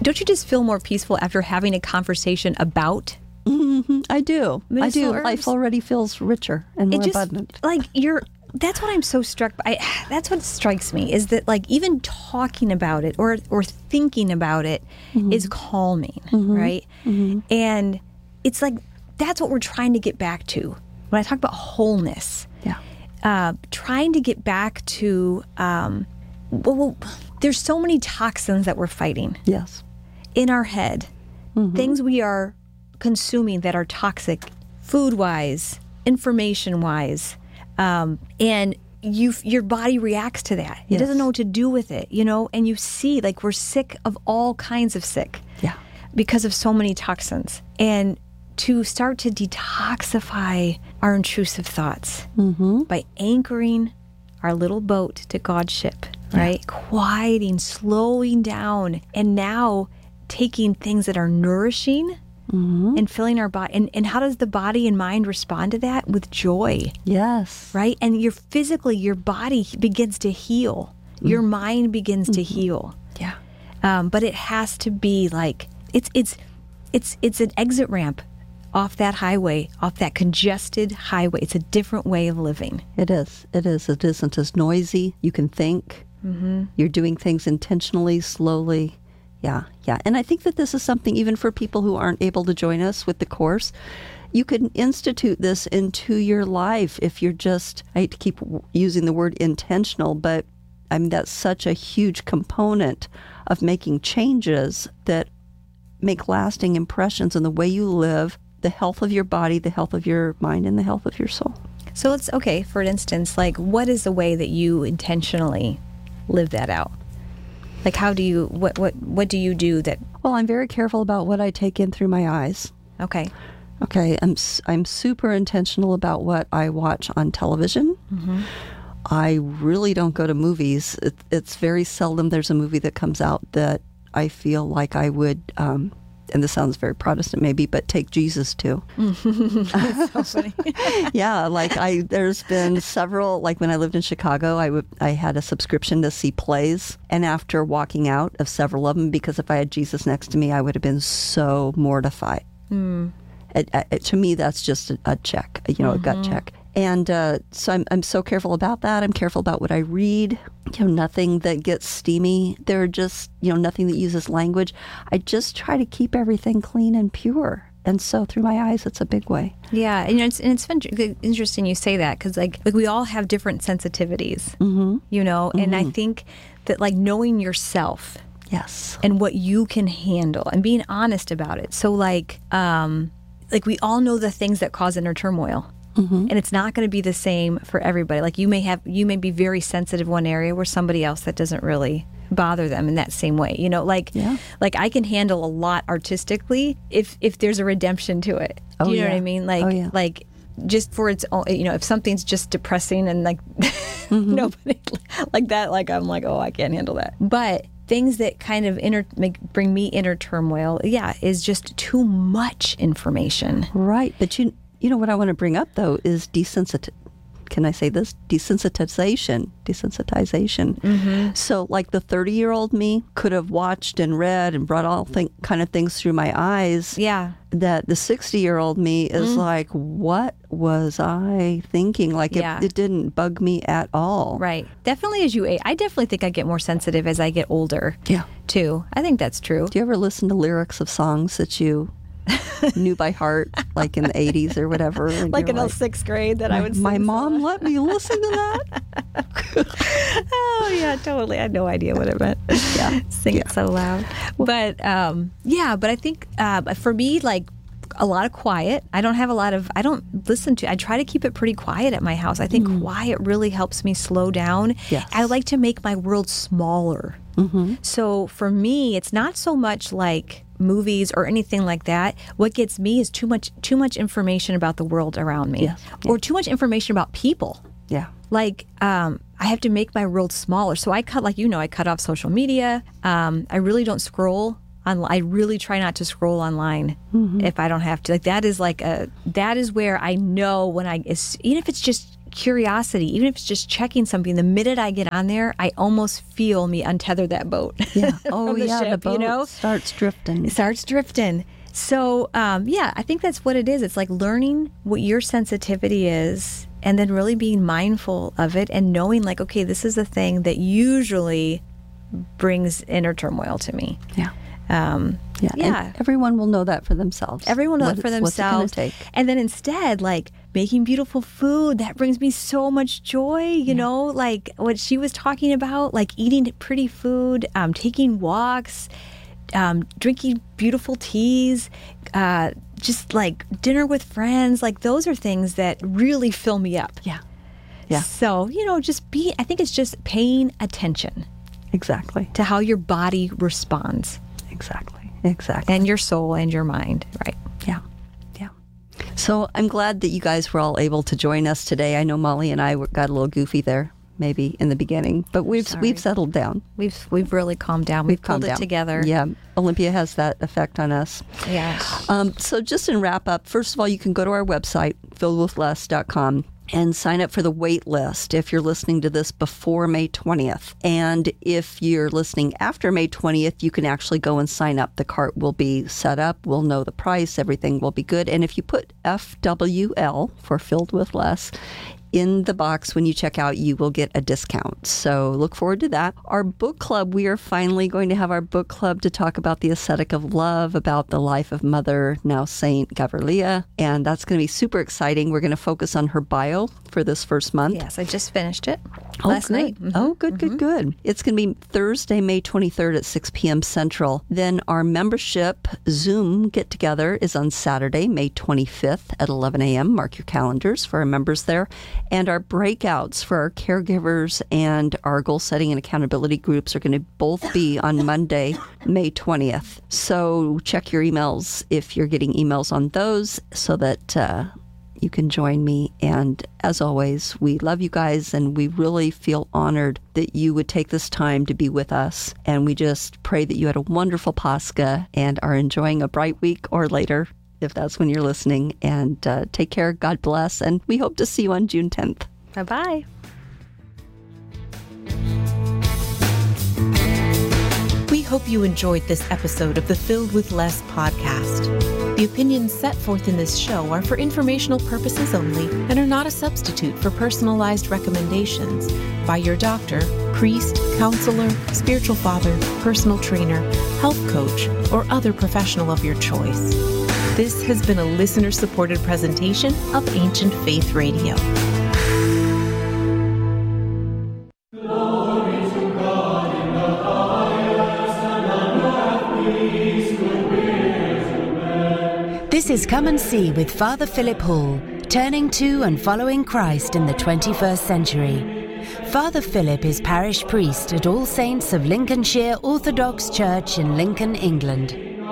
don't you just feel more peaceful after having a conversation about? I do. medicinal herbs? Life already feels richer and more abundant. Like that's what I'm so struck by. That's what strikes me is that like even talking about it or thinking about it is calming, right? And it's like that's what we're trying to get back to. When I talk about wholeness, trying to get back to, there's so many toxins that we're fighting. Yes. In our head, things we are consuming that are toxic, food-wise, information-wise, and your body reacts to that. It doesn't know what to do with it, and you see, like, we're sick of all kinds of sick because of so many toxins. And to start to detoxify our intrusive thoughts by anchoring our little boat to God's ship, right? Quieting, slowing down, and now taking things that are nourishing and filling our body. And how does the body and mind respond to that? With joy. Yes. Right? And your body begins to heal. Your mind begins to heal. Yeah. But it has to be like, it's an exit ramp off that highway, off that congested highway. It's a different way of living. It is. It isn't as noisy. You can think. You're doing things intentionally, slowly. Yeah. And I think that this is something even for people who aren't able to join us with the course. You can institute this into your life if you're just, I hate to keep using the word intentional, but I mean, that's such a huge component of making changes that make lasting impressions in the way you live, the health of your body, the health of your mind, and the health of your soul. So for instance, like, what is the way that you intentionally live that out? Like, how do you, what do you do that? Well, I'm very careful about what I take in through my eyes. Okay. I'm super intentional about what I watch on television. I really don't go to movies. It's very seldom there's a movie that comes out that I feel like I would, and this sounds very Protestant maybe, but take Jesus to. That's so funny. Yeah, like there's been several, like when I lived in Chicago, I had a subscription to see plays, and after walking out of several of them, because if I had Jesus next to me, I would have been so mortified. To me, that's just a check, a gut check. And so I'm so careful about that. I'm careful about what I read. Nothing that gets steamy. There are just, nothing that uses language. I just try to keep everything clean and pure. And so through my eyes, it's a big way. Yeah, and it's interesting you say that because like we all have different sensitivities, and I think that like knowing yourself. Yes. And what you can handle and being honest about it. So like we all know the things that cause inner turmoil. And it's not going to be the same for everybody. Like you may be very sensitive one area where somebody else that doesn't really bother them in that same way. Like I can handle a lot artistically if there's a redemption to it. Do you know what I mean? Like like just for its own, if something's just depressing and like nobody like that, like I'm like, oh, I can't handle that. But things that kind of bring me inner turmoil, is just too much information. Right, but you know what I want to bring up, though, is can I say this? Desensitization. So like the 30-year-old me could have watched and read and brought all kind of things through my eyes. Yeah. That the 60-year-old me is like, what was I thinking? Like it didn't bug me at all. Right. Definitely as you age. I definitely think I get more sensitive as I get older. Yeah. Too. I think that's true. Do you ever listen to lyrics of songs that you knew by heart, like in the 80s or whatever? Like in the 6th grade that I would sing. My mom let me listen to that? Oh, yeah, totally. I had no idea what it meant. Sing it so loud. But, but I think for me, like, a lot of quiet. I don't listen to, I try to keep it pretty quiet at my house. I think quiet really helps me slow down. Yes. I like to make my world smaller. So for me, it's not so much like movies or anything like that. What gets me is too much information about the world around me, or too much information about people. Yeah. Like I have to make my world smaller. So I cut off social media. I really don't scroll. I really try not to scroll online if I don't have to. Like that is where I know even if it's just curiosity, even if it's just checking something, the minute I get on there, I almost feel me untether that boat. Yeah. Oh, the yeah. ship, The boat you know? starts drifting. It starts drifting. So, I think that's what it is. It's like learning what your sensitivity is and then really being mindful of it and knowing like, okay, this is a thing that usually brings inner turmoil to me. Yeah. Yeah. And everyone will know that for themselves. Everyone will know it for What's it gonna themselves. take? And then instead, like making beautiful food, that brings me so much joy, you know, like what she was talking about, like eating pretty food, taking walks, drinking beautiful teas, just like dinner with friends. Like those are things that really fill me up. Yeah. Yeah. So, I think it's just paying attention Exactly. to how your body responds Exactly. Exactly. and your soul and your mind, right? Yeah. Yeah. So I'm glad that you guys were all able to join us today. I know Molly and I got a little goofy there, maybe in the beginning, but we've settled down. We've really calmed down. We've pulled it together. Yeah. Olympia has that effect on us. Yeah. So just in wrap up, first of all, you can go to our website, filledwithless.com, and sign up for the wait list if you're listening to this before May 20th. And if you're listening after May 20th, you can actually go and sign up. The cart will be set up. We'll know the price. Everything will be good. And if you put FWL for Filled with Less in the box when you check out, you will get a discount. So look forward to that. Our book club, we are finally going to have our book club to talk about the ascetic of love, about the life of Mother, now Saint Gavrila. And that's going to be super exciting. We're going to focus on her bio for this first month. Yes, I just finished it last night. Mm-hmm. Oh, good. It's going to be Thursday, May 23rd at 6 p.m. Central. Then our membership Zoom get-together is on Saturday, May 25th at 11 a.m. Mark your calendars for our members there. And our breakouts for our caregivers and our goal setting and accountability groups are going to both be on Monday, May 20th. So check your emails if you're getting emails on those so that you can join me. And as always, we love you guys and we really feel honored that you would take this time to be with us. And we just pray that you had a wonderful Pascha and are enjoying a bright week or later, if that's when you're listening. And take care. God bless. And we hope to see you on June 10th. Bye-bye. We hope you enjoyed this episode of the Filled with Less podcast. The opinions set forth in this show are for informational purposes only and are not a substitute for personalized recommendations by your doctor, priest, counselor, spiritual father, personal trainer, health coach, or other professional of your choice. This has been a listener-supported presentation of Ancient Faith Radio. This is Come and See with Father Philip Hall, turning to and following Christ in the 21st century. Father Philip is parish priest at All Saints of Lincolnshire Orthodox Church in Lincoln, England.